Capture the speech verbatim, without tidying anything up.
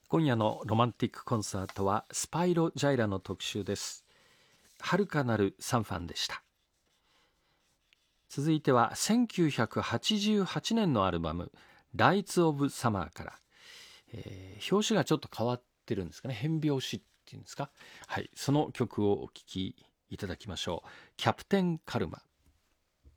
今夜のロマンティックコンサートはスパイロジャイラの特集です。遥かなるサンファンでした。続いてはせんきゅうひゃくはちじゅうはちねんのアルバムライツ・オブ・サマーから、えー表紙がちょっと変わってるんですかね。変拍子っていうんですか。はい、その曲をお聴きいただきましょう。キャプテンカルマ。